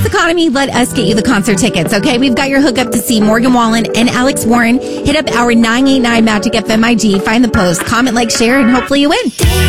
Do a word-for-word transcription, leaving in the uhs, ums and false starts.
this economy, let us get you the concert tickets, okay? We've got your hookup to see Morgan Wallen and Alex Warren. Hit up our nine eight nine Magic F M I G, find the post, comment, like, share, and hopefully you win.